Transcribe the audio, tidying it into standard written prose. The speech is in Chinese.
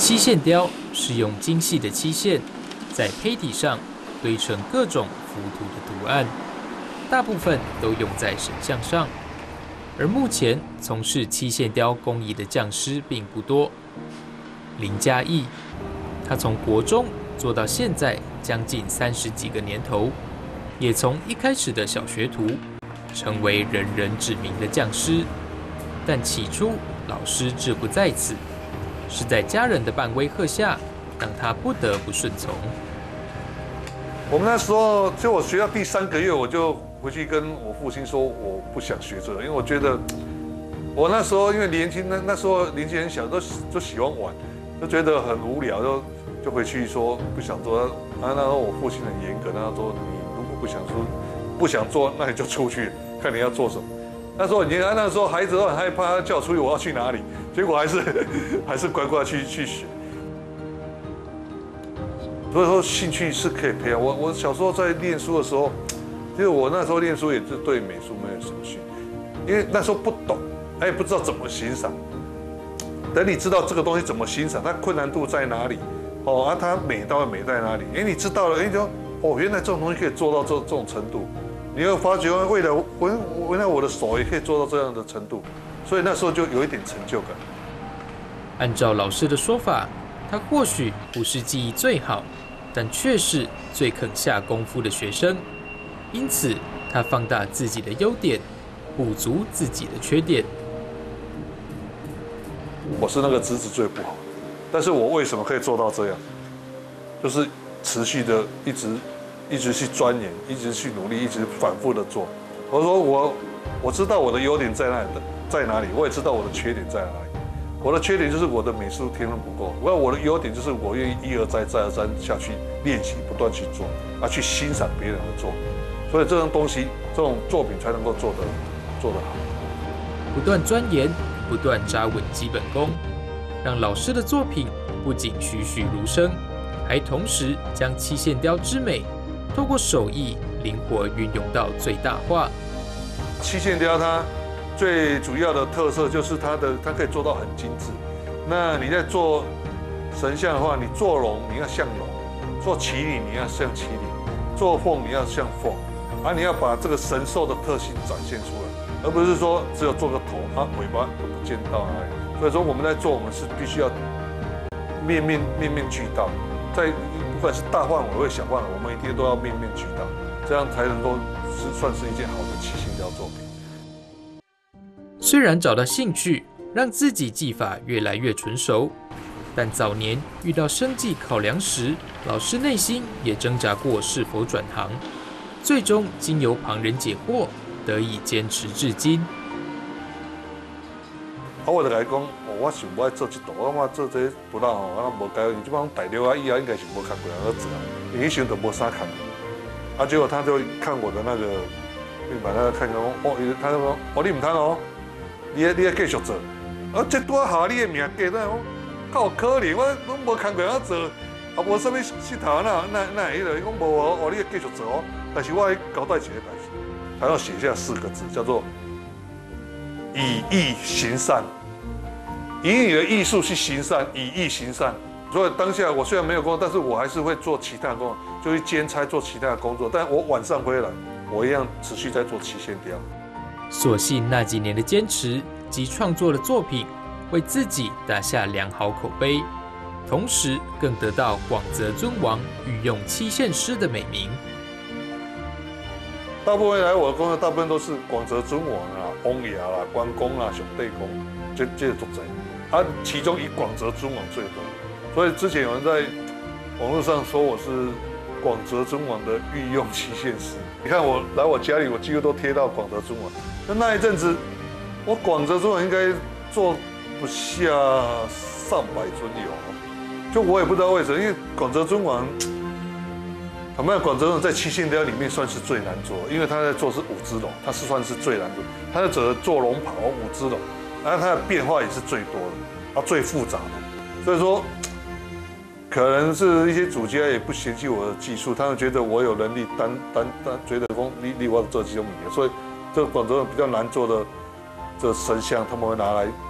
漆线雕是用精细的漆线在胚体上堆成各种浮凸的图案，大部分都用在神像上。而目前从事漆线雕工艺的匠师并不多。林嘉义，他从国中做到现在将近30几个年头，也从一开始的小学徒，成为人人指名的匠师。但起初老师志不在此，是在家人的半威吓下，让他不得不顺从。 我们那时候，就我学到第3个月，我就回去跟我父亲说，我不想学这个，因为我觉得我那时候因为年轻，那时候年纪很小，都喜欢玩，就觉得很无聊，就回去说不想做。那时候我父亲很严格，他说你如果不想做，那你就出去看你要做什么。那时候那时候孩子都很害怕，他叫我出去，我要去哪里？结果还是乖乖去学。所以说兴趣是可以培养。我小时候在念书的时候，其实我那时候念书也是对美术没有什么兴趣，因为那时候不懂，也不知道怎么欣赏。等你知道这个东西怎么欣赏，它困难度在哪里，它美到底美在哪里？你知道了，你就原来这种东西可以做到这种程度，你会发觉原来我的手也可以做到这样的程度，所以那时候就有一点成就感。 按照老师的说法，他或许不是技艺最好，但却是最肯下功夫的学生。因此，他放大自己的优点，补足自己的缺点。 我是那个资质最不好，但是我为什么可以做到这样？就是持续的一直去钻研，一直去努力，一直反复的做。我说我知道我的优点在哪里，我也知道我的缺点在哪里。我的缺点就是我的美术天分不够，我的优点就是我愿意一而再再而三下去练习，不断去做，去欣赏别人的作品，所以这种东西，这种作品才能够做得好。 不断钻研，不断扎稳基本功，让老师的作品不仅栩栩如生，还同时将漆线雕之美，透过手艺灵活运用到最大化。 漆线雕它最主要的特色就是它可以做到很精致。那你在做神像的话，你做龙你要像龙，做麒麟你要像麒麟，做凤你要像凤，你要把这个神兽的特性展现出来，而不是说只有做个头，尾巴都不见到哪里。所以说我们在做，我们是必须要面面俱到，在不管是大范围或小范围，我们一定都要面面俱到，这样才能够算是一件好的漆线雕作品。 虽然找到兴趣，让自己技法越来越纯熟，但早年遇到生计考量时，老师内心也挣扎过是否转行，最终经由旁人解惑，得以坚持至今。 我就甲伊讲，我想要做这道，我做这不孬无解，你这帮大陆以后应该是无看过人在做，因为以前都无啥看过。结果他就看我的那个面板，他看讲，他就说，你唔贪哦。你要继续做，这多好，你的命价那够可怜，我拢无看过人做，无啥物佚头那会了？伊讲无哦，你要继续做哦。但是我交代一个代志，他要写下4个字，叫做以义行善，以你的艺术去行善，以义行善。所以当下我虽然没有工作，但是我还是会做其他工作，就去兼差做其他的工作。但我晚上回来，我一样持续在做漆线雕。 所幸那几年的坚持及创作的作品，为自己打下良好口碑，同时更得到广泽尊王御用漆线师的美名。 大部分来我的工作，大部分都是广泽尊王啦、王爷啦、关公啦、上帝公，这都在。其中以广泽尊王最多，所以之前有人在网络上说我是广泽尊王的御用漆线师。你看我来我家里，我几乎都贴到广泽尊王。那一阵子，我广泽尊王应该做不下上百尊有，就我也不知道为什么，因为广泽尊王，坦白讲，广泽尊王在漆线雕里面算是最难做，因为他在做是5只龙，他是算是最难做，他在做龙袍5只龙，然后他的变化也是最多的，最复杂的，所以说。可能是一些主家也不嫌弃我的技术，他们觉得我有能力觉得说你我做这种物件，所以这个广州人比较难做的这神像，他们会拿来